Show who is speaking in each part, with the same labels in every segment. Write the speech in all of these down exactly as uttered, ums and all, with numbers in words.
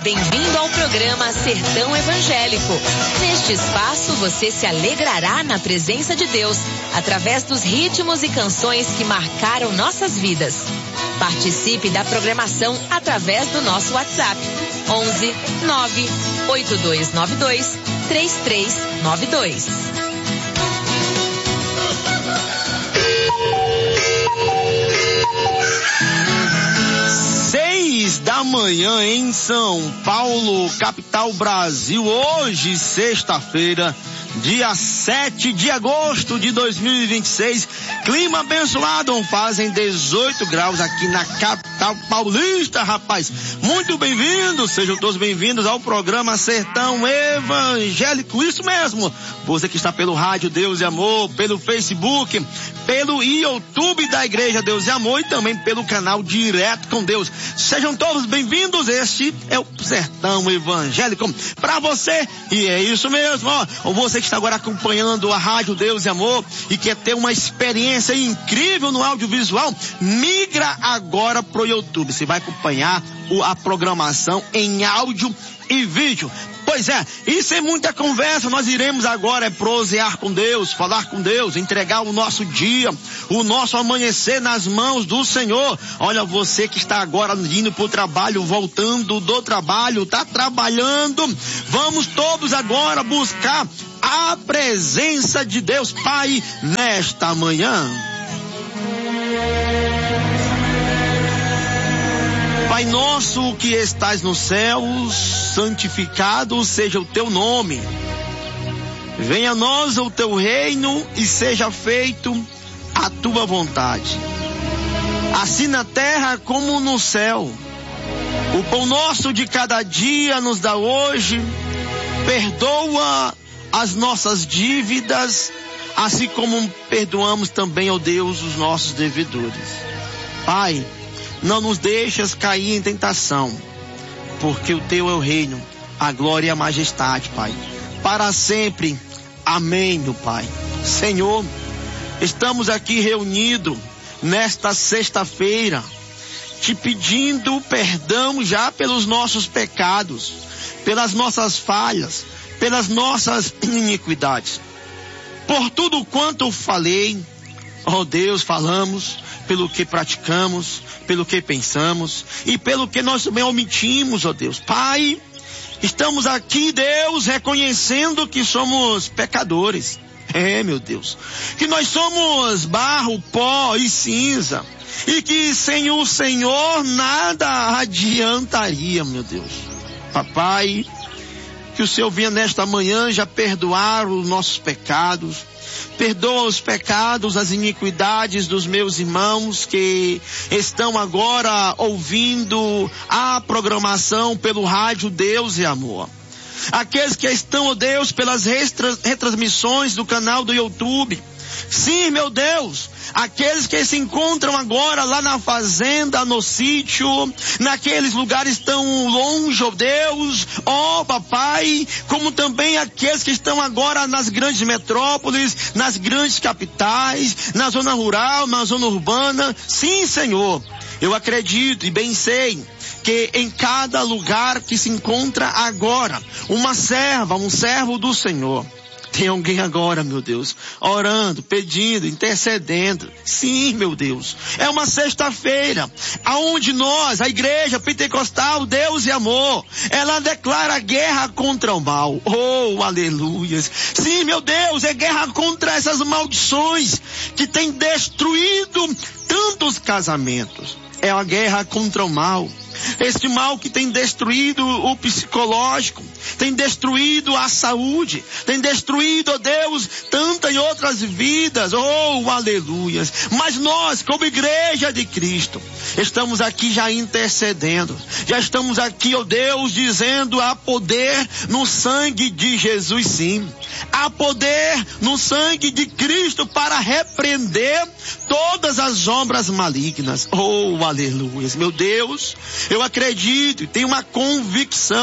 Speaker 1: Bem-vindo ao programa Sertão Evangélico. Neste espaço você se alegrará na presença de Deus, através dos ritmos e canções que marcaram nossas vidas. Participe da programação através do nosso WhatsApp onze nove oito dois nove dois três três nove dois.
Speaker 2: Seis da manhã em São Paulo, capital Brasil. Hoje, sexta-feira, dia sete de agosto de dois mil e vinte e seis. Clima abençoado, fazem dezoito graus aqui na capital paulista, rapaz. Muito bem-vindos, sejam todos bem-vindos ao programa Sertão Evangélico. Isso mesmo, você que está pelo rádio Deus e Amor, pelo Facebook, pelo YouTube da Igreja Deus e Amor e também pelo canal Direto com Deus. Sejam todos bem-vindos, este é o Sertão Evangélico para você. E é isso mesmo, ó, você que está agora acompanhando a rádio Deus e Amor e quer ter uma experiência incrível no audiovisual, migra agora pro YouTube. Você vai acompanhar a programação em áudio e vídeo. Pois é, e sem muita conversa, nós iremos agora é prosear com Deus, falar com Deus, entregar o nosso dia, o nosso amanhecer nas mãos do Senhor. Olha, você que está agora indo pro trabalho, voltando do trabalho, tá trabalhando, vamos todos agora buscar a presença de Deus Pai nesta manhã. Pai nosso que estás nos céus, santificado seja o teu nome. Venha a nós o teu reino e seja feito a tua vontade, assim na terra como no céu. O pão nosso de cada dia nos dá hoje. Perdoa as nossas dívidas, assim como perdoamos também, ó Deus, os nossos devedores. Pai, não nos deixas cair em tentação, porque o teu é o reino, a glória e a majestade, Pai, para sempre. Amém, meu Pai. Senhor, estamos aqui reunidos nesta sexta-feira, te pedindo perdão já pelos nossos pecados, pelas nossas falhas, pelas nossas iniquidades, por tudo quanto falei, ó Deus, falamos, pelo que praticamos, pelo que pensamos e pelo que nós também omitimos, ó Deus. Pai, estamos aqui, Deus, reconhecendo que somos pecadores. É, meu Deus, que nós somos barro, pó e cinza, e que sem o Senhor nada adiantaria, meu Deus. Papai, que o Senhor venha nesta manhã já perdoar os nossos pecados. Perdoa os pecados, as iniquidades dos meus irmãos que estão agora ouvindo a programação pelo rádio Deus e Amor. Aqueles que estão, ó Deus, pelas retransmissões do canal do YouTube. Sim, meu Deus, aqueles que se encontram agora lá na fazenda, no sítio, naqueles lugares tão longe, ó Deus, ó Papai, como também aqueles que estão agora nas grandes metrópoles, nas grandes capitais, na zona rural, na zona urbana. Sim, Senhor, eu acredito e bem sei que em cada lugar que se encontra agora uma serva, um servo do Senhor, tem alguém agora, meu Deus, orando, pedindo, intercedendo. Sim, meu Deus, é uma sexta-feira, aonde nós, a Igreja Pentecostal Deus e Amor, ela declara guerra contra o mal. Oh, aleluias. Sim, meu Deus, é guerra contra essas maldições que tem destruído tantos casamentos. É uma guerra contra o mal. Este mal que tem destruído o psicológico, tem destruído a saúde, tem destruído, ó Deus, tantas e outras vidas. Oh, aleluias. Mas nós, como Igreja de Cristo, estamos aqui já intercedendo. Já estamos aqui, ó Deus, dizendo: há poder no sangue de Jesus, sim. Há poder no sangue de Cristo para repreender todas as obras malignas. Oh, aleluias. Meu Deus, eu acredito e tenho uma convicção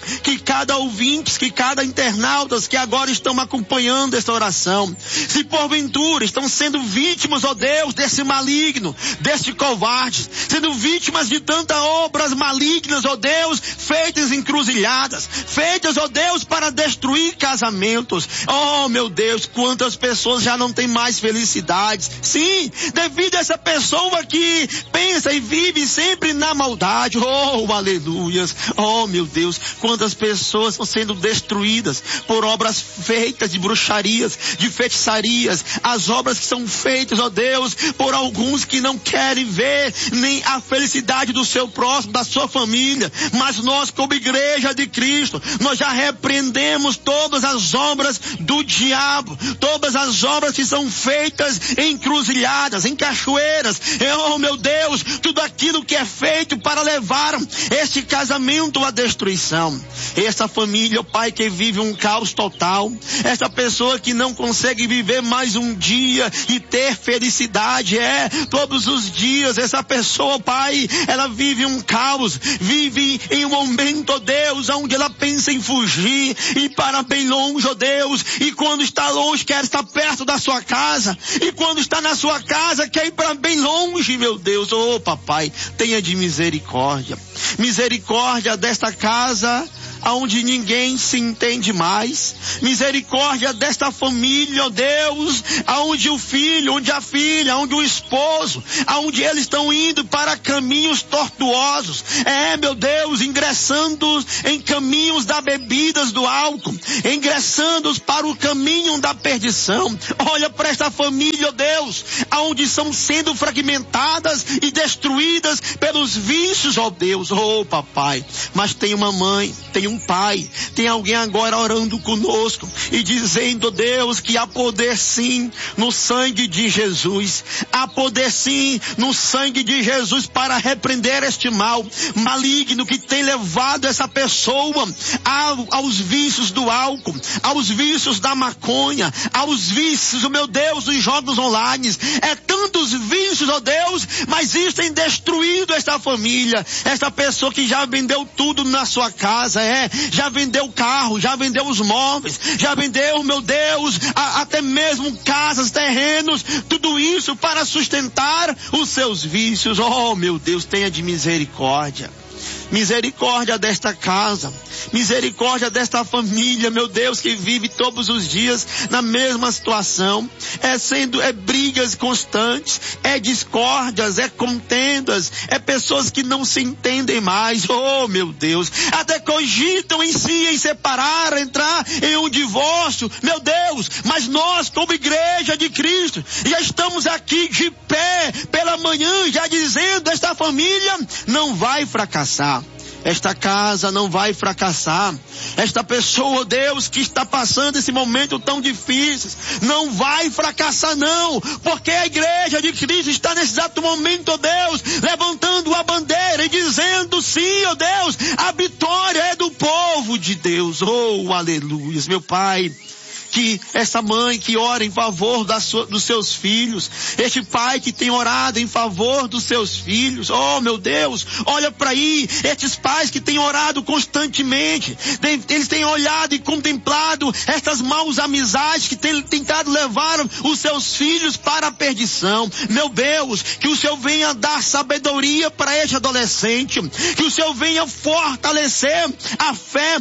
Speaker 2: que cada ouvinte, que cada internauta que agora estão acompanhando esta oração, se porventura estão sendo vítimas, ó Deus, desse maligno, deste covarde, sendo vítimas de tantas obras malignas, ó Deus, feitas encruzilhadas, feitas, ó Deus, para destruir casamentos. Oh, meu Deus, quantas pessoas já não têm mais felicidades. Sim, devido a essa pessoa que pensa e vive sempre na maldade. Oh, aleluias. Oh, meu Deus, quantas pessoas estão sendo destruídas por obras feitas de bruxarias, de feitiçarias, as obras que são feitas, ó Deus, por alguns que não querem ver nem a felicidade do seu próximo, da sua família. Mas nós, como igreja de Cristo, nós já repreendemos todas as obras do diabo, todas as obras que são feitas em encruzilhadas, em cachoeiras. Oh, meu Deus, tudo aquilo que é feito para levar este casamento à destruição. Essa família, o pai, que vive um caos total, essa pessoa que não consegue viver mais um dia e ter felicidade, é, todos os dias, essa pessoa, pai, ela vive um caos, vive em um momento, ó Deus, onde ela pensa em fugir e para bem longe, ó Deus, e quando está longe quer estar perto da sua casa, e quando está na sua casa quer ir para bem longe, meu Deus. Oh, papai, tenha de misericórdia, misericórdia desta casa aonde ninguém se entende mais, misericórdia desta família, ó Deus, aonde o filho, onde a filha, onde o esposo, aonde eles estão indo para caminhos tortuosos, é, meu Deus, ingressando em caminhos da bebidas, do álcool, ingressando para o caminho da perdição. Olha para esta família, ó Deus, aonde estão sendo fragmentadas e destruídas pelos vícios, ó Deus. Oh, papai, mas tem uma mãe, tem um pai, tem alguém agora orando conosco e dizendo, Deus, que há poder sim no sangue de Jesus, há poder sim no sangue de Jesus para repreender este mal maligno que tem levado essa pessoa ao, aos vícios do álcool, aos vícios da maconha, aos vícios, oh meu Deus, dos jogos online. É tantos vícios, ó Deus, mas isso tem destruído esta família, esta pessoa que já vendeu tudo na sua casa, é, já vendeu carro, já vendeu os móveis, já vendeu, meu Deus, a, até mesmo casas, terrenos, tudo isso para sustentar os seus vícios. Oh, meu Deus, tenha de misericórdia. Misericórdia desta casa, misericórdia desta família, meu Deus, que vive todos os dias na mesma situação, é sendo, é brigas constantes, é discórdias, é contendas, é pessoas que não se entendem mais. Oh, meu Deus, até cogitam em si, em separar, entrar em um divórcio, meu Deus, mas nós, como igreja de Cristo, já estamos aqui de pé pela manhã, já dizendo, esta família não vai fracassar. Esta casa não vai fracassar. Esta pessoa, Deus, que está passando esse momento tão difícil, não vai fracassar não, porque a igreja de Cristo está nesse exato momento, ó Deus, levantando a bandeira e dizendo, sim, ó Deus, a vitória é do povo de Deus. Oh, aleluia, meu Pai. Que essa mãe que ora em favor da sua, dos seus filhos, este pai que tem orado em favor dos seus filhos, oh meu Deus, olha para aí, estes pais que têm orado constantemente, tem, eles têm olhado e contemplado estas maus amizades que têm tentado levar os seus filhos para a perdição. Meu Deus, que o Senhor venha dar sabedoria para este adolescente, que o Senhor venha fortalecer a fé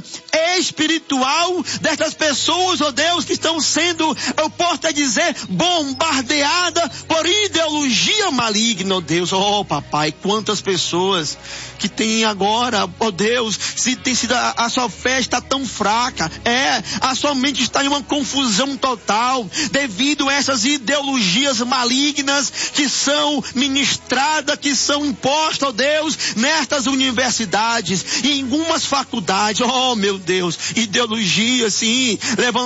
Speaker 2: espiritual destas pessoas, oh Deus, que estão sendo, eu posso até dizer, bombardeada por ideologia maligna, oh Deus. Oh, papai, quantas pessoas que têm agora, oh Deus, se tem sido a, a sua fé está tão fraca, é, a sua mente está em uma confusão total, devido a essas ideologias malignas que são ministradas, que são impostas, oh Deus, nestas universidades e em algumas faculdades. Oh, meu Deus, ideologia, sim, levantada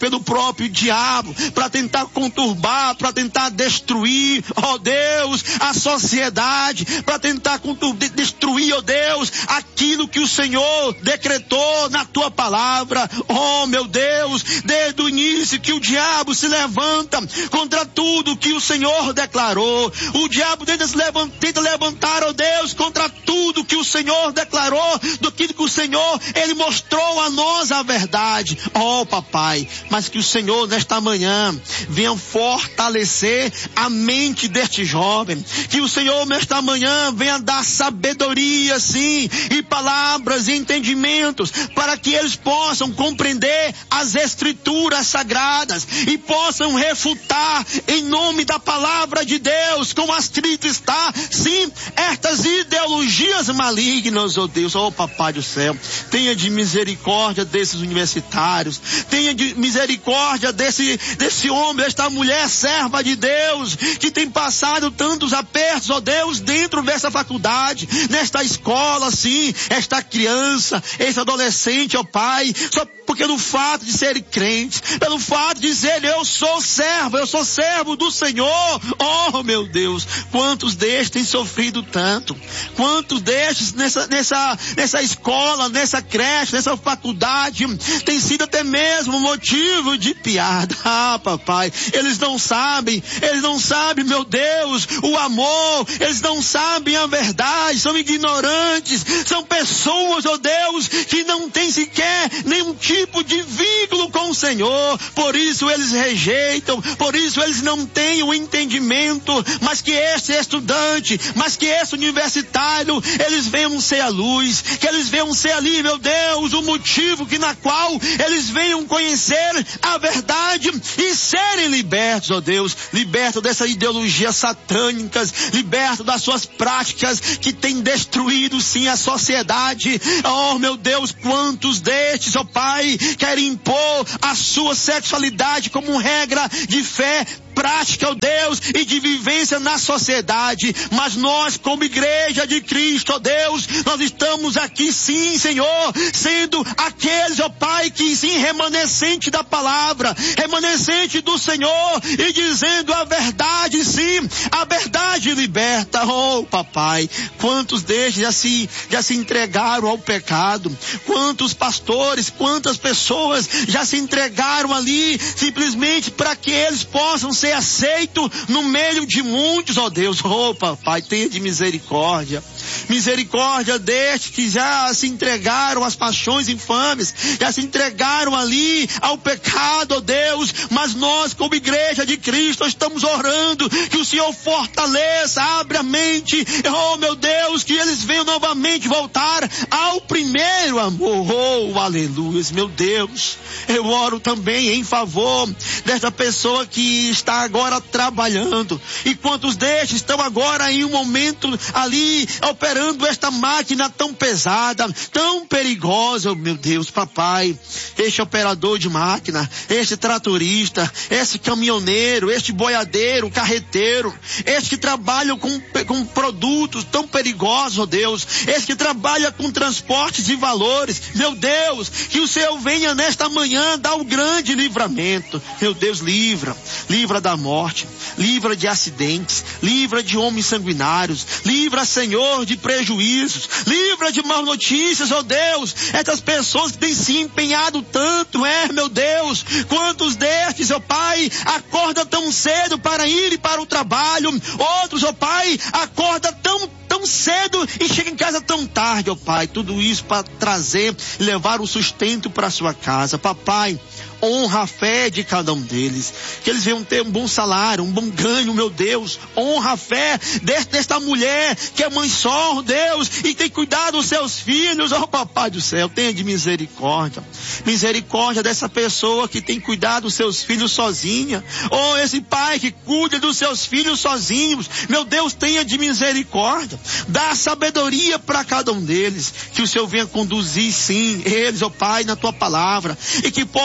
Speaker 2: pelo próprio diabo, para tentar conturbar, para tentar destruir, ó Deus, a sociedade, para tentar conturbar, destruir, ó Deus, aquilo que o Senhor decretou na tua palavra. Oh meu Deus, desde o início que o diabo se levanta contra tudo que o Senhor declarou. O diabo tenta, se levantar, tenta levantar, ó Deus, contra tudo que o Senhor declarou, do que o Senhor, Ele mostrou a nós a verdade. Oh papai, mas que o Senhor nesta manhã venha fortalecer a mente deste jovem, que o Senhor nesta manhã venha dar sabedoria, sim, e palavras e entendimentos, para que eles possam compreender as escrituras sagradas e possam refutar em nome da palavra de Deus, como escrito está, sim, estas ideologias malignas, oh Deus. Oh papai do céu, tenha de misericórdia desses universitários, tenha de misericórdia desse, desse homem, desta mulher serva de Deus, que tem passado tantos apertos, ó Deus, dentro dessa faculdade, nesta escola, sim, esta criança, esse adolescente, ó Pai, só porque no fato de serem crentes, pelo fato de dizer, eu sou servo, eu sou servo do Senhor, oh meu Deus, quantos destes têm sofrido tanto, quantos destes nessa, nessa, nessa escola, nessa creche, nessa faculdade, tem sido até mesmo motivo de piada. Ah, papai, eles não sabem, eles não sabem, meu Deus, o amor, eles não sabem a verdade, são ignorantes, são pessoas, oh Deus, que não têm sequer nenhum tipo de vínculo com o Senhor, por isso eles rejeitam, por isso eles não têm o entendimento, mas que esse estudante, mas que esse universitário, eles venham ser a luz, que eles venham ser ali, meu Deus, o motivo que na qual eles venham conhecer a verdade e serem libertos, ó Deus, libertos dessas ideologias satânicas, libertos das suas práticas que têm destruído sim a sociedade. Oh meu Deus, quantos destes, ó Pai, querem impor a sua sexualidade como regra de fé, prática, ó Deus, e de vivência na sociedade, mas nós como igreja de Cristo, ó Deus, nós estamos aqui sim, Senhor, sendo aqueles, ó Pai, que sim, remanescente da palavra, remanescente do Senhor, e dizendo a verdade, sim, a verdade liberta. Oh papai, quantos destes já se, já se entregaram ao pecado, quantos pastores, quantas pessoas já se entregaram ali, simplesmente para que eles possam ser aceito no meio de muitos, ó Deus. Oh papai, tenha de misericórdia, misericórdia destes que já se entregaram às paixões infames, já se entregaram ali ao pecado, ó Deus, mas nós como igreja de Cristo estamos orando que o Senhor fortaleça, abre a mente, oh meu Deus, que eles venham novamente voltar ao primeiro amor. Oh aleluia, meu Deus, eu oro também em favor desta pessoa que está agora trabalhando, e quantos destes estão agora em um momento ali operando esta máquina tão pesada, tão perigosa, oh, meu Deus, papai, este operador de máquina, este tratorista, este caminhoneiro, este boiadeiro, carreteiro, este que trabalham com, com produtos tão perigosos, oh Deus, este que trabalha com transportes de valores, meu Deus, que o Senhor venha nesta manhã dar o grande livramento, meu Deus, livra, livra da morte, livra de acidentes, livra de homens sanguinários, livra, Senhor, de prejuízos, livra de más notícias, ó Deus, essas pessoas que têm se empenhado tanto, é, meu Deus, quantos destes, ó Pai, acordam tão cedo para ir para o trabalho, outros, ó Pai, acordam tão tão cedo e chega em casa tão tarde, ó Pai, tudo isso para trazer, levar o sustento para a sua casa. Papai, honra a fé de cada um deles, que eles venham ter um bom salário, um bom ganho, meu Deus, honra a fé desta mulher que é mãe só, Deus, e tem cuidado dos seus filhos, ó papai do céu, tenha de misericórdia, misericórdia dessa pessoa que tem cuidado dos seus filhos sozinha, ó esse pai que cuida dos seus filhos sozinhos, meu Deus, tenha de misericórdia, dá sabedoria para cada um deles, que o Senhor venha conduzir sim, eles, ó Pai, na tua palavra, e que possam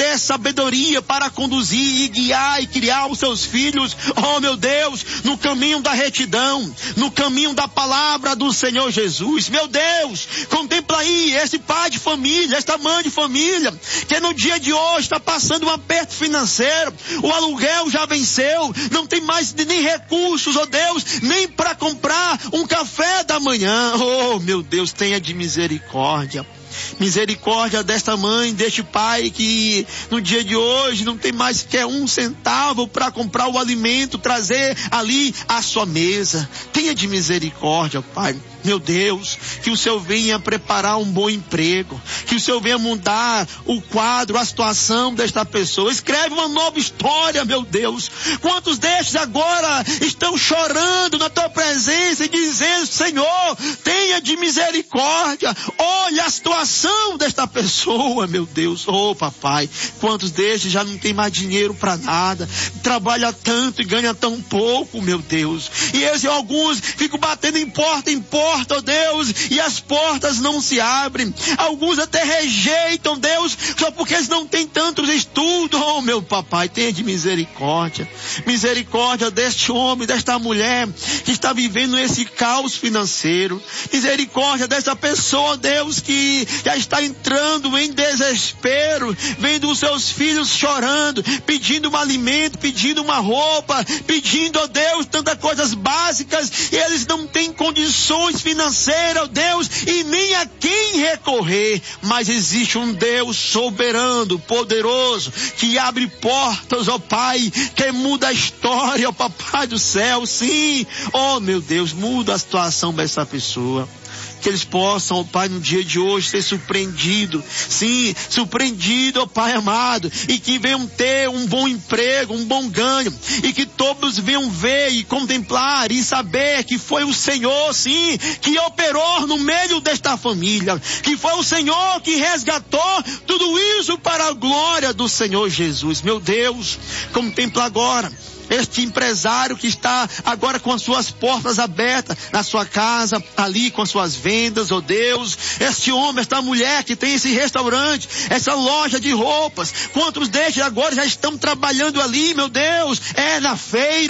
Speaker 2: ter sabedoria para conduzir e guiar e criar os seus filhos, oh meu Deus, no caminho da retidão, no caminho da palavra do Senhor Jesus. Meu Deus, contempla aí esse pai de família, esta mãe de família, que no dia de hoje está passando um aperto financeiro, o aluguel já venceu, não tem mais nem recursos, oh Deus, nem para comprar um café da manhã. Oh meu Deus, tenha de misericórdia. Misericórdia desta mãe, deste pai que no dia de hoje não tem mais sequer um centavo para comprar o alimento, trazer ali à sua mesa. Tenha de misericórdia, Pai. Meu Deus, que o Senhor venha preparar um bom emprego, que o Senhor venha mudar o quadro, a situação desta pessoa. Escreve uma nova história, meu Deus. Quantos destes agora estão chorando na tua presença e dizendo: Senhor, tenha de misericórdia, olha a situação desta pessoa, meu Deus. Oh, papai, quantos destes já não tem mais dinheiro para nada, trabalha tanto e ganha tão pouco, meu Deus. E esses alguns ficam batendo em porta em porta, oh Deus, e as portas não se abrem. Alguns até rejeitam, Deus, só porque eles não têm tantos estudos. Oh, meu papai, tenha de misericórdia. Misericórdia deste homem, desta mulher que está vivendo esse caos financeiro. Misericórdia dessa pessoa, Deus, que já está entrando em desespero, vendo os seus filhos chorando, pedindo um alimento, pedindo uma roupa, pedindo, oh Deus, tantas coisas básicas, e eles não têm condições financeira, ó Deus, e nem a quem recorrer. Mas existe um Deus soberano, poderoso, que abre portas, ó Pai, que muda a história, ó Papai do céu. Sim, ó meu Deus, muda a situação dessa pessoa. Que eles possam, ó Pai, no dia de hoje ser surpreendidos, sim, surpreendido, ó Pai amado, e que venham ter um bom emprego, um bom ganho, e que todos venham ver e contemplar e saber que foi o Senhor, sim, que operou no meio desta família, que foi o Senhor que resgatou tudo isso para a glória do Senhor Jesus. Meu Deus, contempla agora este empresário que está agora com as suas portas abertas na sua casa, ali com as suas vendas, oh Deus. Este homem, esta mulher que tem esse restaurante, essa loja de roupas, quantos destes agora já estão trabalhando ali, meu Deus, é na feira.